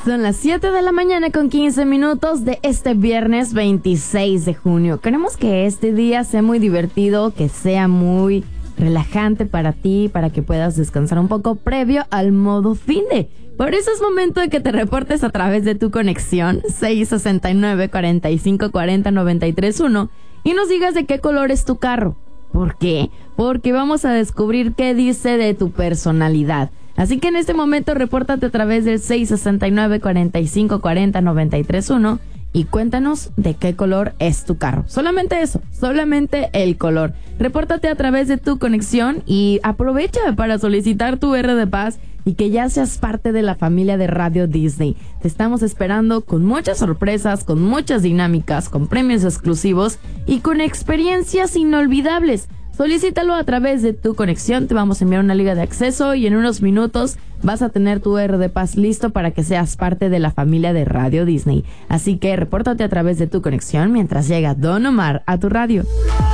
Son las 7 de la mañana con 15 minutos de este viernes 26 de junio. Queremos que este día sea muy divertido, que sea muy relajante para ti, para que puedas descansar un poco previo al modo finde. Por eso es momento de que te reportes a través de tu conexión 669-4540-931 y nos digas de qué color es tu carro. ¿Por qué? Porque vamos a descubrir qué dice de tu personalidad. Así que en este momento repórtate a través del 669-4540-931 y cuéntanos de qué color es tu carro. Solamente eso, solamente el color. Repórtate a través de tu conexión y aprovecha para solicitar tu R de Paz y que ya seas parte de la familia de Radio Disney. Te estamos esperando con muchas sorpresas, con muchas dinámicas, con premios exclusivos y con experiencias inolvidables. Solicítalo a través de tu conexión, te vamos a enviar una liga de acceso y en unos minutos vas a tener tu R de Paz listo para que seas parte de la familia de Radio Disney. Así que repórtate a través de tu conexión mientras llega Don Omar a tu radio.